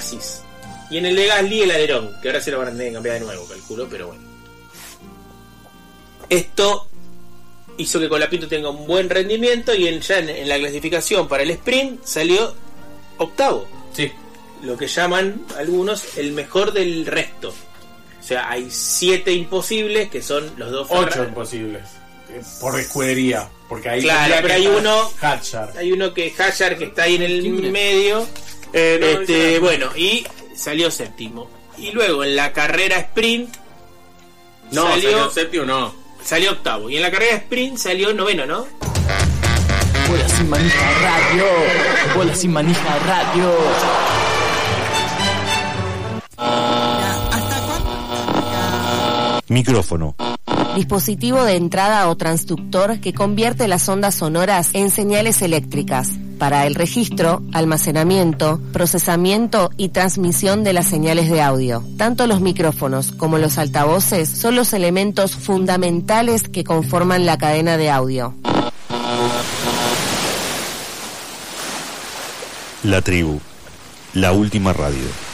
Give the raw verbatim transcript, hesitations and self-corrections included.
chasis. Y en el de Gasly el alerón, que ahora se lo van a tener que cambiar de nuevo, calculo, pero bueno. Esto hizo que Colapinto tenga un buen rendimiento y en, ya en, en la clasificación para el sprint salió octavo. Sí. Lo que llaman algunos el mejor del resto. O sea, hay siete imposibles que son los dos Ocho Ferrari. imposibles. Por escudería. Porque ahí claro, pero hay uno. Hadjar. Hay uno que Hadjar que está ahí en el Timbre. medio. Eh, no, este, ese no. bueno, y salió séptimo. Y luego en la carrera sprint No, salió, salió séptimo, no. salió octavo. Y en la carrera sprint salió noveno, ¿no? Bola sin manija radio. Bola sin manija radio. Micrófono. Dispositivo de entrada o transductor que convierte las ondas sonoras en señales eléctricas para el registro, almacenamiento, procesamiento y transmisión de las señales de audio. Tanto los micrófonos como los altavoces son los elementos fundamentales que conforman la cadena de audio. La tribu. La última radio.